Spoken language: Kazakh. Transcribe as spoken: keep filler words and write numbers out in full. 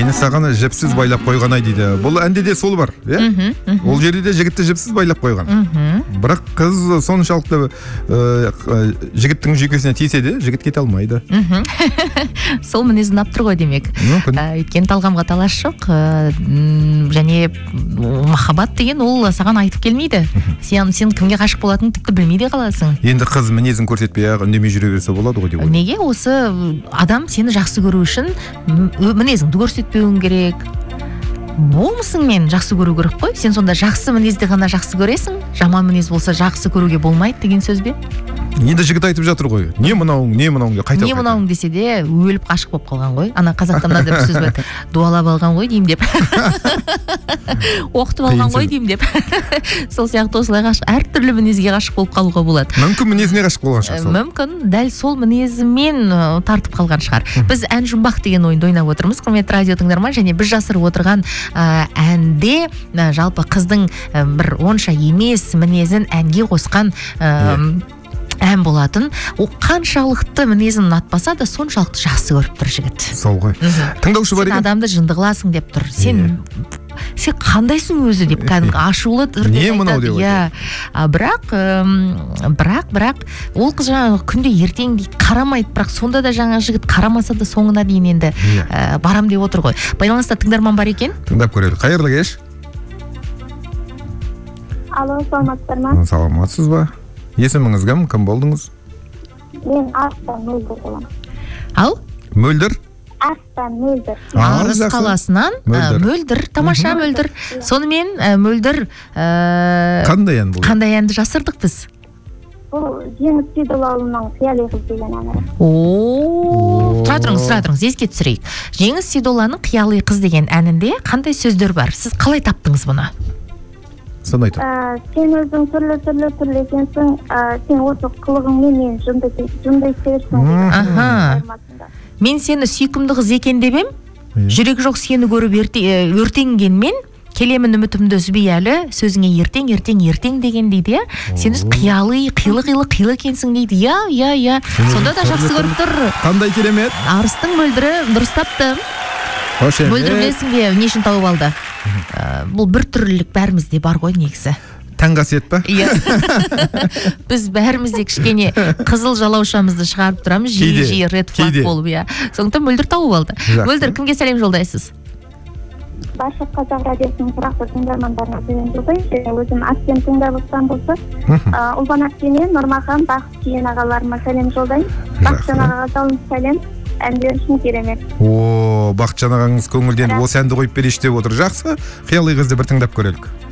Мені саған жіпсіз байлап қойған ай дейді. Бұл әнде де сол бар, иә? Ол жерде де жігітті жіпсіз байлап қойған. Бірақ қыз соншалықты жігіттің жүйкесіне тисе де, жігіт кете алмайды. Сол мінезін аптыр ғой демек. Өйткені талғамға талас жоқ, және махаббат деген ол саған айтып келмейді. Сен кімге ғашық болатынын тіпті білмейді қаласың. Енді қыз мінезін көрсетпей ақ үндемей жүре берсе болады ғой деп. Неге? Осы адам сені жақсы көру үшін мінезіңді көрсетпеуің керек. Болмысыңмен жақсы көру керек қой. Сен сонда жақсы мінезді ғана жақсы көресің, жаман мінез болса жақсы көруге болмайды деген сөз бе? Енді жігіт айтып жатыр ғой. Не мынауың, не мынауың деп қайта. Не мынауың десе де өліп қашық болып қалған ғой. Ана қазақта мынандай бір сөз бар. Дуалап алған ғой деймін деп. Оқытып алған ғой деймін деп. Сол сияқты осылай ғашық, әртүрлі мінезге ғашық болып қалуға болады. Мүмкін мінезіне ғашық болған шығар. Мүмкін дәл сол мінезімен тартып қалған шығар. Біз ән жұмбақ деген ойынды ойнап отырмыз. Құрметті радио тыңдарман, және біз жасырып отырған әнде жалпы қыздың бір онша емес мінезін әнге қосқан ән болатын. О қаншалықты мінезін ұнатпаса да соншалықты жақсы көріп тұр жігіт. Сол ғой. Тыңдаушы бар екен. Сен адамды жынды қыласың деп тұр. Сен сен қандайсың өзі деп кәдімгі ашулы түрде айтады. Иә. Бірақ бірақ бірақ ол қыз жаңағы күнде ертең дейді қарамайды, бірақ сонда да жаңа жігіт қарамаса да соңына дейін енді барам деп отыр ғой. Байланыста тыңдарман бар екен. Тыңдап көрелік. Қайырлы кеш. Алло, саламатсыздар ма? Саламатсыз ба? Есіміңіз кім? Кім болдыңыз? Мен Арыстан Мөлдір боламын. Ал? Мөлдір? Арыстан Мөлдір. Арыс қаласынан Мөлдір, тамаша Мөлдір. Сонымен Мөлдір қандай ән бұл? Қандай әнді жасырдық біз? Бұл Жеңіс Сейдоллаұлының Қиялы қыз деген әні. О, тұра тұрыңыз, тұра тұрыңыз, еске түсірейік. Жеңіс Сейдолланың Қиялы қыз деген әнінде қандай сөздер бар? Сіз қалай таптыңыз бұны? Сын айтып. Сен өзің түрлі түрлі түрлі екенсің, сен осы қылығыңмен мен жынды серсің. Мен сені сүйкімді қыз екен деп ем, жүрек жоқ сені көріп өртенгенмен, келемін үмітімді үзбей әлі, сөзіңе ертең, ертең, ертең деген дейді, я. Сен өз қиялы, қилы, қилы, қилы екенсің дейді, я, я, я. Сонда да жақсы көріп тұр. Қандай керемет? Арыстың Мөлдірі дұрыс тапты. Мөлдір білесің бе, не үшін тауып алды? Бұл бір түрлілік бәрімізде бар ғой негізі. Тән қасиет па? Біз бәрімізде кішкене қызыл жалаушамызды шығарып тұрамыз, жиі-жиі ред флаг болып, иә. Сондықтан Мөлдір тауып алды. Мөлдір, кімге сәлем жолдайсыз? Барша қазақ радиосының тұрақты тыңдармандарына сәлем жолдаймын. Өзім Аспен тыңдап отырсам болса, Ұлбан Аспенмен Нұрмахан, Бақыт Жиен ағаларыма сәлем жолдаймын. Бақытжан ағаға жалынды сәлем. Әндер үшін керемет. О, Бақытжан ағаңыз көңілден осы әнді қойып берейінші деп отыр. Жақсы. Қиялы қызды бір тыңдап көрелік.